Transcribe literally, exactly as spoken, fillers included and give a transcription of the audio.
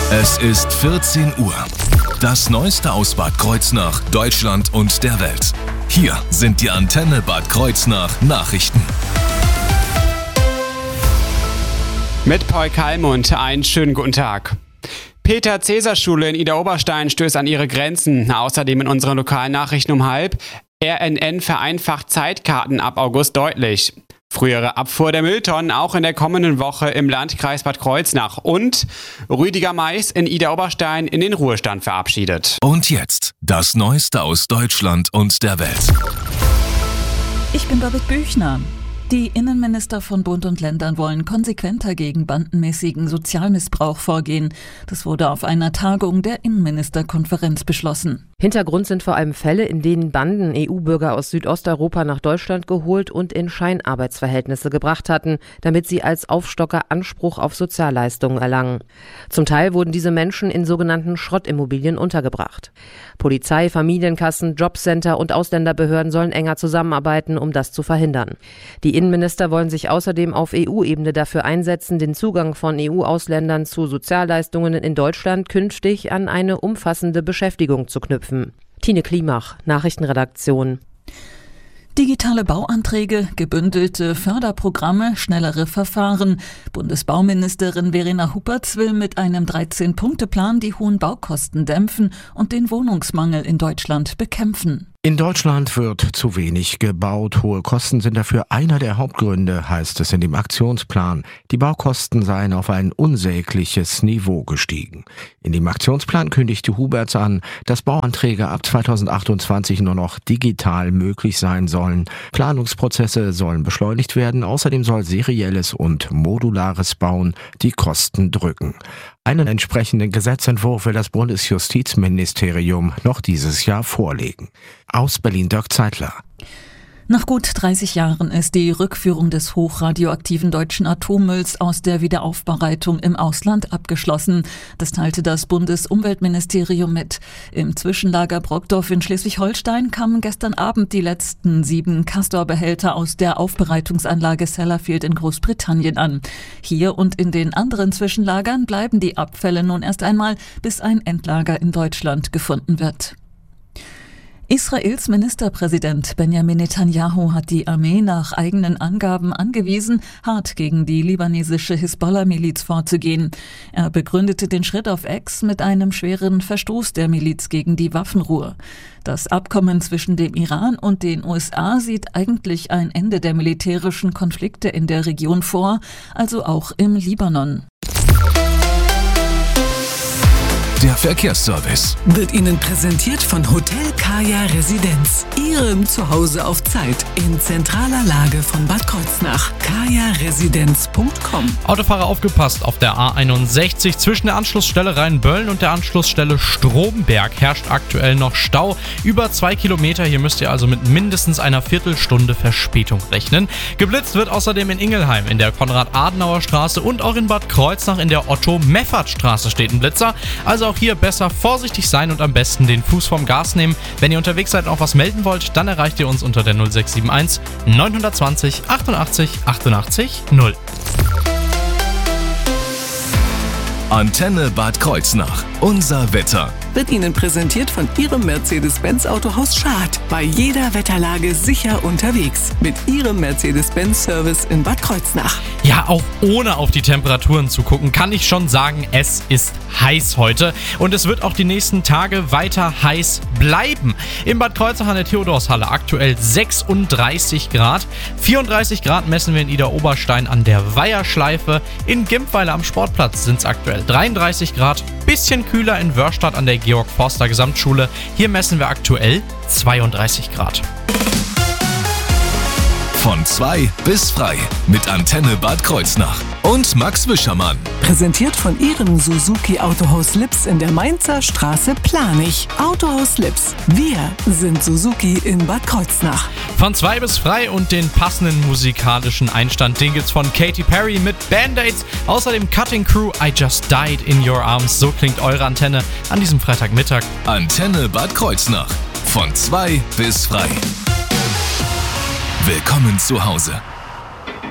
Es ist vierzehn Uhr. Das Neueste aus Bad Kreuznach, Deutschland und der Welt. Hier sind die Antenne Bad Kreuznach Nachrichten. Mit Paul Kalmund, einen schönen guten Tag. Peter-Cäsar-Schule in Idar-Oberstein stößt an ihre Grenzen. Außerdem in unseren lokalen Nachrichten um halb. R N N vereinfacht Zeitkarten ab August deutlich. Frühere Abfuhr der Mülltonnen auch in der kommenden Woche im Landkreis Bad Kreuznach. Und Rüdiger Mais in Idar-Oberstein in den Ruhestand verabschiedet. Und jetzt das Neueste aus Deutschland und der Welt. Ich bin Birgit Büchner. Die Innenminister von Bund und Ländern wollen konsequenter gegen bandenmäßigen Sozialmissbrauch vorgehen. Das wurde auf einer Tagung der Innenministerkonferenz beschlossen. Hintergrund sind vor allem Fälle, in denen Banden E U-Bürger aus Südosteuropa nach Deutschland geholt und in Scheinarbeitsverhältnisse gebracht hatten, damit sie als Aufstocker Anspruch auf Sozialleistungen erlangen. Zum Teil wurden diese Menschen in sogenannten Schrottimmobilien untergebracht. Polizei, Familienkassen, Jobcenter und Ausländerbehörden sollen enger zusammenarbeiten, um das zu verhindern. Die Innenminister wollen sich außerdem auf E U-Ebene dafür einsetzen, den Zugang von E U-Ausländern zu Sozialleistungen in Deutschland künftig an eine umfassende Beschäftigung zu knüpfen. Tine Klimach, Nachrichtenredaktion. Digitale Bauanträge, gebündelte Förderprogramme, schnellere Verfahren. Bundesbauministerin Verena Huppertz will mit einem dreizehn-Punkte-Plan die hohen Baukosten dämpfen und den Wohnungsmangel in Deutschland bekämpfen. In Deutschland wird zu wenig gebaut. Hohe Kosten sind dafür einer der Hauptgründe, heißt es in dem Aktionsplan. Die Baukosten seien auf ein unsägliches Niveau gestiegen. In dem Aktionsplan kündigte Hubertz an, dass Bauanträge ab zweitausendachtundzwanzig nur noch digital möglich sein sollen. Planungsprozesse sollen beschleunigt werden. Außerdem soll serielles und modulares Bauen die Kosten drücken. Einen entsprechenden Gesetzentwurf will das Bundesjustizministerium noch dieses Jahr vorlegen. Aus Berlin Dirk Zeitler. Nach gut dreißig Jahren ist die Rückführung des hochradioaktiven deutschen Atommülls aus der Wiederaufbereitung im Ausland abgeschlossen. Das teilte das Bundesumweltministerium mit. Im Zwischenlager Brockdorf in Schleswig-Holstein kamen gestern Abend die letzten sieben Castor-Behälter aus der Aufbereitungsanlage Sellafield in Großbritannien an. Hier und in den anderen Zwischenlagern bleiben die Abfälle nun erst einmal, bis ein Endlager in Deutschland gefunden wird. Israels Ministerpräsident Benjamin Netanyahu hat die Armee nach eigenen Angaben angewiesen, hart gegen die libanesische Hisbollah-Miliz vorzugehen. Er begründete den Schritt auf X mit einem schweren Verstoß der Miliz gegen die Waffenruhe. Das Abkommen zwischen dem Iran und den U S A sieht eigentlich ein Ende der militärischen Konflikte in der Region vor, also auch im Libanon. Der Verkehrsservice wird Ihnen präsentiert von Hotel Kaya Residenz. Ihrem Zuhause auf Zeit in zentraler Lage von Bad Kreuznach. kaya residenz punkt com. Autofahrer aufgepasst, auf der A einundsechzig zwischen der Anschlussstelle Rheinböllen und der Anschlussstelle Stromberg herrscht aktuell noch Stau. Über zwei Kilometer, hier müsst ihr also mit mindestens einer Viertelstunde Verspätung rechnen. Geblitzt wird außerdem in Ingelheim, in der Konrad-Adenauer-Straße und auch in Bad Kreuznach in der Otto-Meffert-Straße steht ein Blitzer. Also auch hier besser vorsichtig sein und am besten den Fuß vom Gas nehmen. Wenn ihr unterwegs seid und auch was melden wollt, dann erreicht ihr uns unter der null sechs sieben eins neun zwei null achtundachtzig achtundachtzig null. Antenne Bad Kreuznach. Unser Wetter. Wird Ihnen präsentiert von Ihrem Mercedes-Benz Autohaus Schad. Bei jeder Wetterlage sicher unterwegs. Mit Ihrem Mercedes-Benz-Service in Bad Kreuznach. Ja, auch ohne auf die Temperaturen zu gucken, kann ich schon sagen, es ist heiß heute. Und es wird auch die nächsten Tage weiter heiß bleiben. In Bad Kreuznach an der Theodorshalle aktuell sechsunddreißig Grad. vierunddreißig Grad messen wir in Idar-Oberstein an der Weiherschleife. In Gimpweiler am Sportplatz sind es aktuell dreiunddreißig Grad. Bisschen kühler in Wörstadt an der Georg-Forster-Gesamtschule. Hier messen wir aktuell zweiunddreißig Grad. Von zwei bis frei mit Antenne Bad Kreuznach und Max Wischermann. Präsentiert von Ihrem Suzuki Autohaus Lips in der Mainzer Straße Planich. Autohaus Lips. Wir sind Suzuki in Bad Kreuznach. Von zwei bis frei und den passenden musikalischen Einstand, den gibt's von Katy Perry mit Band-Aids. Außerdem Cutting Crew, I Just Died in Your Arms. So klingt eure Antenne an diesem Freitagmittag. Antenne Bad Kreuznach. Von zwei bis frei. Willkommen zu Hause.